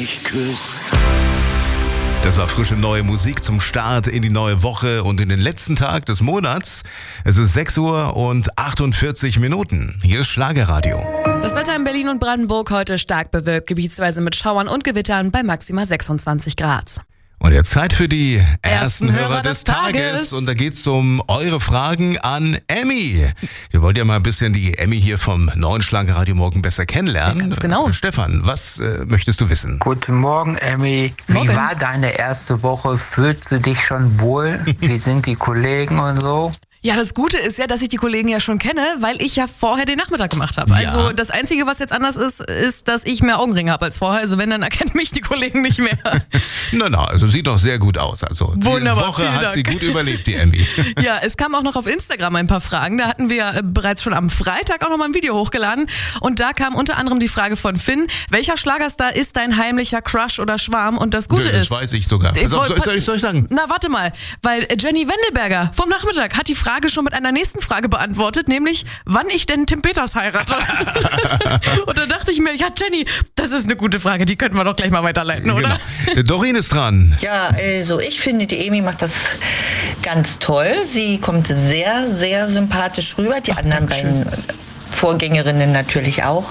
mich küsst. Das war frische neue Musik zum Start in die neue Woche und in den letzten Tag des Monats. Es ist 6 Uhr und 48 Minuten. Hier ist Schlagerradio. Das Wetter in Berlin und Brandenburg heute stark bewölkt, gebietsweise mit Schauern und Gewittern bei maximal 26 Grad. Und jetzt Zeit für die ersten Hörer des Tages. Und da geht's um eure Fragen an Emmy. Wir wollen ja mal ein bisschen die Emmy hier vom neuen Schlagerradio morgen besser kennenlernen. Ja, ganz genau. Stefan, was möchtest du wissen? Guten Morgen, Emmy. Morgen. Wie war deine erste Woche? Fühlst du dich schon wohl? Wie sind die Kollegen und so? Ja, das Gute ist ja, dass ich die Kollegen ja schon kenne, weil ich ja vorher den Nachmittag gemacht habe. Ja. Also das Einzige, was jetzt anders ist, ist, dass ich mehr Augenringe habe als vorher. Also wenn, dann erkennen mich die Kollegen nicht mehr. Na, also sieht doch sehr gut aus. Also Wunderbar, die Woche vielen hat Dank. sie gut überlebt, die Emmy. Ja, es kam auch noch auf Instagram ein paar Fragen. Da hatten wir bereits schon am Freitag auch noch mal ein Video hochgeladen. Und da kam unter anderem die Frage von Finn: Welcher Schlagerstar ist dein heimlicher Crush oder Schwarm? Und das Gute Das ist... weiß ich sogar. Pass auf, soll ich sagen? Na, warte mal, weil Jenny Wendelberger vom Nachmittag hat die Frage schon mit einer nächsten Frage beantwortet, nämlich, wann ich denn Tim Peters heirate. Und da dachte ich mir, ja Jenny, das ist eine gute Frage, die könnten wir doch gleich mal weiterleiten, oder? Genau. Doreen ist dran. Ja, also ich finde, die Emi macht das ganz toll. Sie kommt sehr, sehr sympathisch rüber. Die anderen beiden Vorgängerinnen natürlich auch.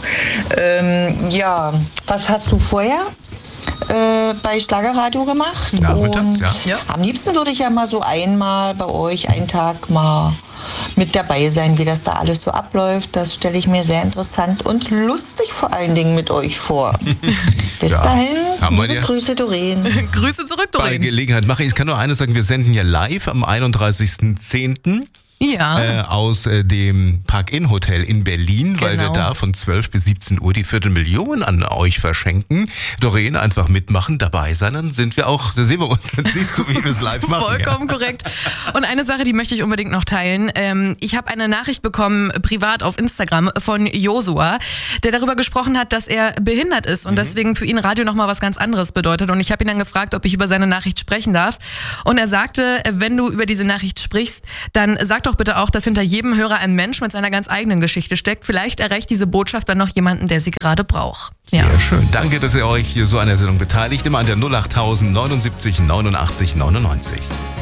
Ja, was hast du vorher bei Schlagerradio gemacht? Nachmittags, Und ja. am liebsten würde ich ja mal so einmal bei euch einen Tag mal mit dabei sein, wie das da alles so abläuft. Das stelle ich mir sehr interessant und lustig vor allen Dingen mit euch vor. Bis Ja, dahin, haben wir liebe dir. Grüße, Doreen. Grüße zurück, Bei Doreen. Gelegenheit mache ich. Ich kann nur eines sagen, wir senden ja live am 31.10. Ja. Aus dem Park-In-Hotel in Berlin, weil wir Genau. da von 12 bis 17 Uhr die 250.000 an euch verschenken. Doreen, einfach mitmachen, dabei sein, dann sind wir auch, da sehen wir uns, dann siehst du, wie wir es live machen. Vollkommen korrekt. Und eine Sache, die möchte ich unbedingt noch teilen. Ich habe eine Nachricht bekommen, privat auf Instagram, von Josua, der darüber gesprochen hat, dass er behindert ist und deswegen für ihn Radio nochmal was ganz anderes bedeutet. Und ich habe ihn dann gefragt, ob ich über seine Nachricht sprechen darf. Und er sagte, wenn du über diese Nachricht sprichst, dann sag doch bitte auch, dass hinter jedem Hörer ein Mensch mit seiner ganz eigenen Geschichte steckt. Vielleicht erreicht diese Botschaft dann noch jemanden, der sie gerade braucht. Sehr schön. Danke, dass ihr euch hier so an der Sendung beteiligt. Immer an der 08000 79 89 99.